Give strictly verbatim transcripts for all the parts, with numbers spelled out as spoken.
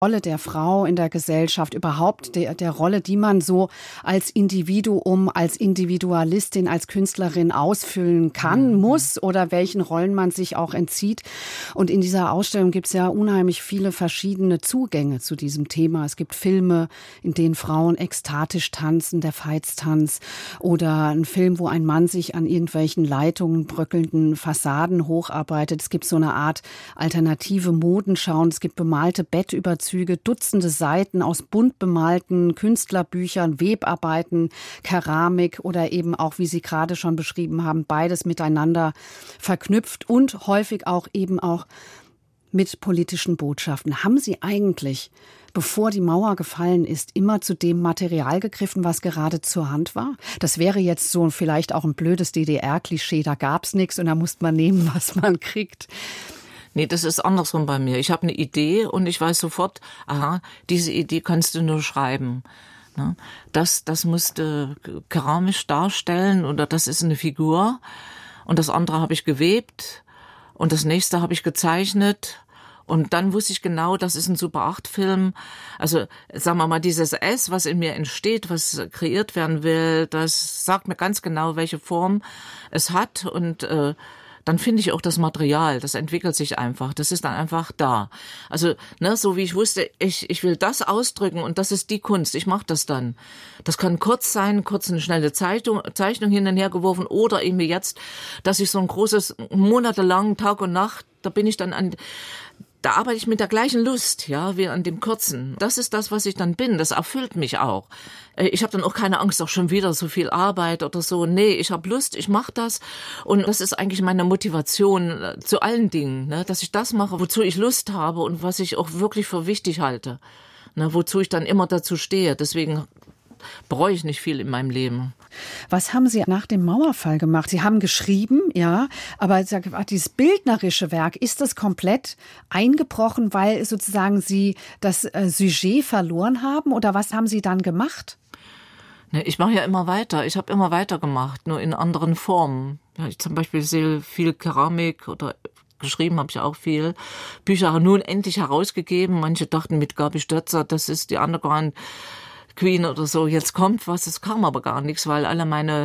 Rolle der Frau in der Gesellschaft, überhaupt der, der Rolle, die man so als Individuum, als Individualistin, als Künstlerin ausfüllen kann, mhm. muss oder welchen Rollen man sich auch entzieht. Und in dieser Ausstellung gibt es ja unheimlich viele verschiedene Zugänge zu diesem Thema. Es gibt Filme, in denen Frauen ekstatisch tanzen, der Veitstanz, oder ein Film, wo ein Mann sich an irgendwelchen Leitungen, bröckelnden Fassaden hocharbeitet. Es gibt so eine Art alternative Modenschauen. Es gibt bemalte Bettüberzüge, Dutzende Seiten aus bunt bemalten Künstlerbüchern, Webarbeiten, Keramik oder eben auch, wie Sie gerade schon beschrieben haben, beides miteinander verknüpft und häufig auch eben auch mit politischen Botschaften. Haben Sie eigentlich, bevor die Mauer gefallen ist, immer zu dem Material gegriffen, was gerade zur Hand war? Das wäre jetzt so vielleicht auch ein blödes D D R-Klischee, da gab's nichts und da musste man nehmen, was man kriegt. Nee, das ist andersrum bei mir. Ich habe eine Idee und ich weiß sofort, aha, diese Idee kannst du nur schreiben. Das, das musst du keramisch darstellen oder das ist eine Figur und das andere habe ich gewebt und das nächste habe ich gezeichnet. Und dann wusste ich genau, das ist ein Super acht Film. Also sagen wir mal, dieses S, was in mir entsteht, was kreiert werden will, das sagt mir ganz genau, welche Form es hat und äh, dann finde ich auch das Material, das entwickelt sich einfach, das ist dann einfach da. Also, ne, so wie ich wusste, ich ich will das ausdrücken und das ist die Kunst, ich mache das dann. Das kann kurz sein, kurz eine schnelle Zeitung, Zeichnung hin und her geworfen oder eben jetzt, dass ich so ein großes, monatelang, Tag und Nacht, da bin ich dann an... Da arbeite ich mit der gleichen Lust, ja, wie an dem Kurzen. Das ist das, was ich dann bin. Das erfüllt mich auch. Ich habe dann auch keine Angst, auch schon wieder so viel Arbeit oder so. Nee, ich habe Lust, ich mache das. Und das ist eigentlich meine Motivation zu allen Dingen, ne, dass ich das mache, wozu ich Lust habe und was ich auch wirklich für wichtig halte. Ne, wozu ich dann immer dazu stehe. Deswegen bereue ich nicht viel in meinem Leben. Was haben Sie nach dem Mauerfall gemacht? Sie haben geschrieben, ja, aber dieses bildnerische Werk, ist das komplett eingebrochen, weil sozusagen Sie das Sujet verloren haben? Oder was haben Sie dann gemacht? Ne, ich mache ja immer weiter. Ich habe immer weitergemacht, nur in anderen Formen. Ja, ich zum Beispiel sehe viel Keramik oder geschrieben habe ich auch viel. Bücher nun endlich herausgegeben. Manche dachten mit Gabi Stötzer, das ist die Underground Queen oder so, jetzt kommt was, es kam aber gar nichts, weil alle meine,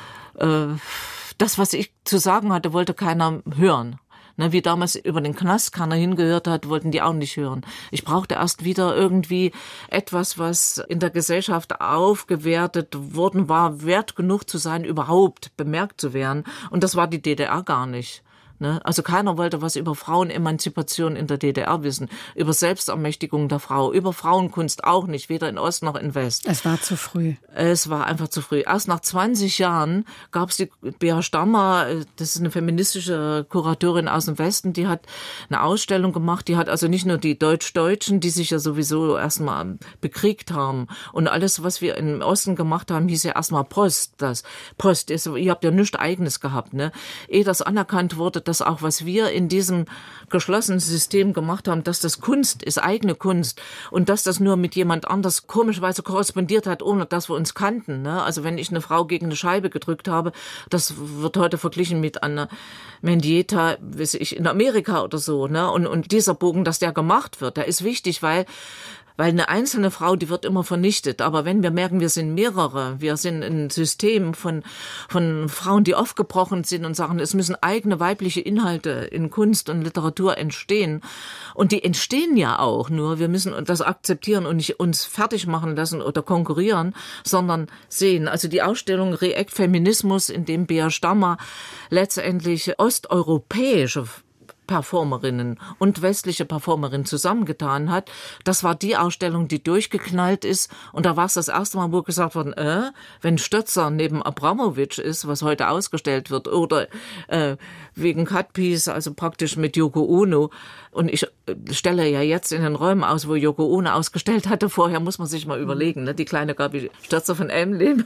äh, das, was ich zu sagen hatte, wollte keiner hören. Ne, wie damals über den Knast keiner hingehört hat, wollten die auch nicht hören. Ich brauchte erst wieder irgendwie etwas, was in der Gesellschaft aufgewertet worden war, wert genug zu sein, überhaupt bemerkt zu werden. Und das war die D D R gar nicht. Also keiner wollte was über Frauenemanzipation in der D D R wissen, über Selbstermächtigung der Frau, über Frauenkunst auch nicht, weder in Ost noch in West. Es war zu früh. Es war einfach zu früh. Erst nach zwanzig Jahren gab es die Bea Stammer, das ist eine feministische Kuratorin aus dem Westen, die hat eine Ausstellung gemacht, die hat also nicht nur die Deutsch-Deutschen, die sich ja sowieso erstmal bekriegt haben und alles, was wir im Osten gemacht haben, hieß ja erstmal Post. Das Post ist, ihr habt ja nichts Eigenes gehabt, ne? Ehe das anerkannt wurde, dass auch, was wir in diesem geschlossenen System gemacht haben, dass das Kunst ist, eigene Kunst und dass das nur mit jemand anders komischerweise korrespondiert hat, ohne dass wir uns kannten. Ne? Also wenn ich eine Frau gegen eine Scheibe gedrückt habe, das wird heute verglichen mit einer Mendieta, weiß ich, in Amerika oder so. Ne? Und, und dieser Bogen, dass der gemacht wird, der ist wichtig, weil Weil eine einzelne Frau, die wird immer vernichtet. Aber wenn wir merken, wir sind mehrere, wir sind ein System von, von Frauen, die aufgebrochen sind und sagen, es müssen eigene weibliche Inhalte in Kunst und Literatur entstehen. Und die entstehen ja auch, nur wir müssen das akzeptieren und nicht uns fertig machen lassen oder konkurrieren, sondern sehen. Also die Ausstellung React Feminismus, in dem Bea Stammer letztendlich osteuropäische Performerinnen und westliche Performerinnen zusammengetan hat. Das war die Ausstellung, die durchgeknallt ist. Und da war es das erste Mal, wo gesagt wurde, äh, wenn Stötzer neben Abramowitsch ist, was heute ausgestellt wird, oder äh, wegen Cutpiece, also praktisch mit Yoko Ono. Und ich stelle ja jetzt in den Räumen aus, wo Yoko Ono ausgestellt hatte. Vorher muss man sich mal überlegen, ne? Die kleine Gabi Stötzer von Elmleben.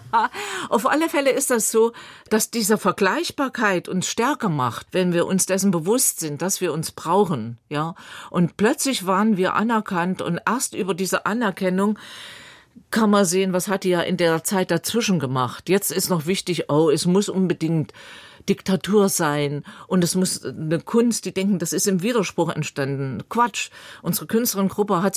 Auf alle Fälle ist das so, dass diese Vergleichbarkeit uns stärker macht, wenn wir uns dessen bewusst sind, dass wir uns brauchen, ja. Und plötzlich waren wir anerkannt und erst über diese Anerkennung kann man sehen, was hat die ja in der Zeit dazwischen gemacht. Jetzt ist noch wichtig, oh, es muss unbedingt Diktatur sein und es muss eine Kunst, die denken, das ist im Widerspruch entstanden. Quatsch. Unsere Künstlerinnengruppe hat